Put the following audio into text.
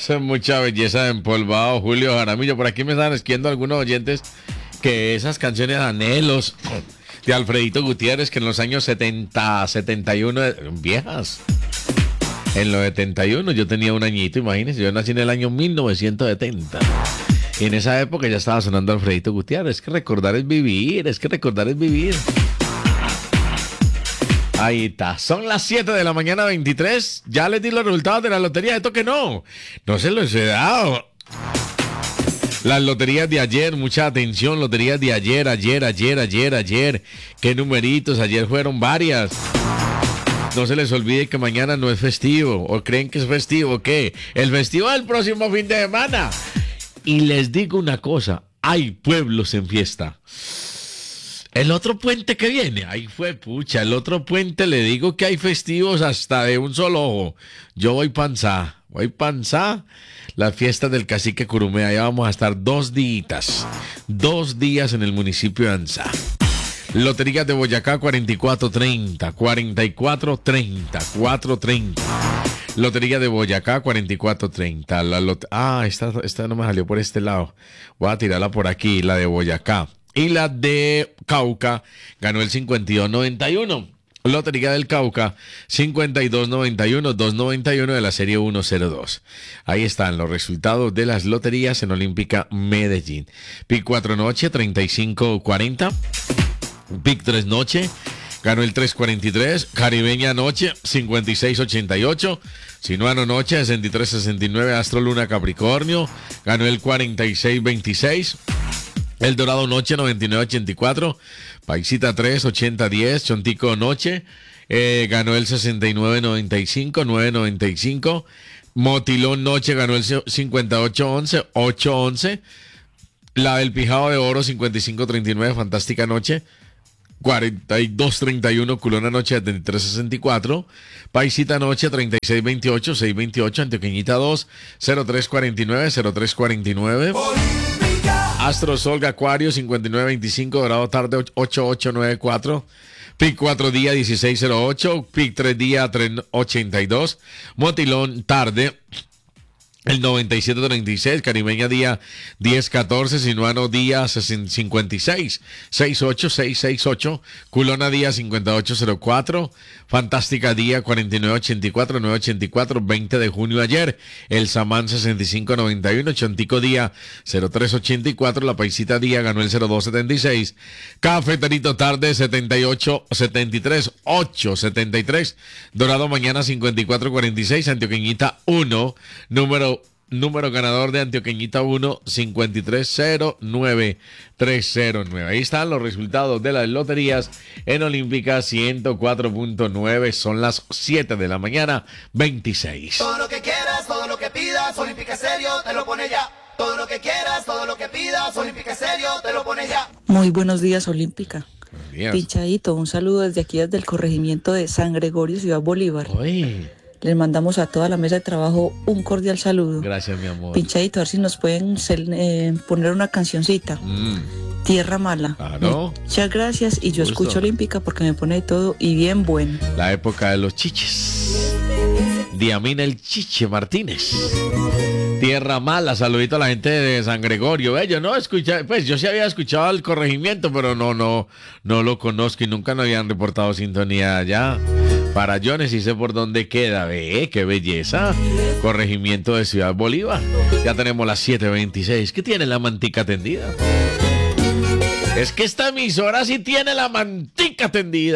Eso es mucha belleza de empolvado, Julio Jaramillo. Por aquí me están escribiendo algunos oyentes que esas canciones Anhelos de Alfredito Gutiérrez, que en los años 70, 71, viejas. En los 71 yo tenía un añito, imagínense, yo nací en el año 1970. Y en esa época ya estaba sonando Alfredito Gutiérrez. Es que recordar es vivir, es que recordar es vivir. Ahí está, son las 7 de la mañana 23. Ya les di los resultados de la lotería. Esto que no se los he dado. Las loterías de ayer, mucha atención, loterías de ayer. ¿Qué numeritos? Ayer fueron varias. No se les olvide que mañana no es festivo. ¿O creen que es festivo? ¿O qué? El festivo del próximo fin de semana. Y les digo una cosa, hay pueblos en fiesta. El otro puente que viene, ahí fue pucha, el otro puente le digo que hay festivos hasta de un solo ojo. Yo voy panzá, las fiestas del cacique Curumea, ya vamos a estar 2 días en el municipio de Anzá. Loterías de Boyacá 4430. Lotería de Boyacá 4430. Esta no me salió por este lado. Voy a tirarla por aquí, la de Boyacá. Y la de Cauca ganó el 5291. Lotería del Cauca 5291, 291 de la serie 102. Ahí están los resultados de las loterías en Olímpica Medellín. PIC 4 noche 3540. PIC 3 noche ganó el 343. Caribeña noche 5688. Sinuano noche 6369. Astro Luna Capricornio ganó el 4626. El Dorado noche 9984. Paisita 3 8010. Chontico noche ganó el 6995, 995. Motilón noche ganó el 5811, 811. La del Pijado de Oro 5539. Fantástica noche 4231. Culona noche 7364. Paisita noche 3628, 628. Antioqueñita 2 0349, 0349. Astro Sol Acuario 5925. Dorado tarde 8894. PIC 4 día 1608. PIC 3 día 382. Motilón tarde el 9736, Caribeña día 1014, Sinuano día 56, 68668, Culona día 5804, Fantástica día 4984, 984, 20 de junio ayer, El Samán 6591, Chontico día 0384, La Paisita día ganó el 0276, Cafeterito tarde 7873, 873, Dorado mañana 5446, Antioqueñita 1, Número ganador de Antioqueñita 1, 5309309. Ahí están los resultados de las loterías en Olímpica 104.9. Son las 7 de la mañana, 26. Todo lo que quieras, todo lo que pidas, Olímpica Estéreo te lo pone ya. Todo lo que quieras, todo lo que pidas, Olímpica Estéreo te lo pone ya. Muy buenos días, Olímpica. Buenos días. Pinchadito, un saludo desde aquí, desde el corregimiento de San Gregorio, Ciudad Bolívar. Uy. Les mandamos a toda la mesa de trabajo un cordial saludo. Gracias, mi amor. Pinchadito, a ver si nos pueden poner una cancioncita. Tierra Mala. Claro. Muchas gracias. Y yo Gusto. escucho Olímpica porque me pone de todo y bien bueno. La época de los chiches. Diamina el Chiche Martínez. Tierra Mala, saludito a la gente de San Gregorio. Yo no escuché, pues yo sí había escuchado el corregimiento, pero no lo conozco y nunca nos habían reportado sintonía allá. Farallones y sé por dónde queda, qué belleza. Corregimiento de Ciudad Bolívar. Ya tenemos las 7:26. ¿Qué tiene la mantica tendida? Es que esta emisora sí tiene la mantica tendida.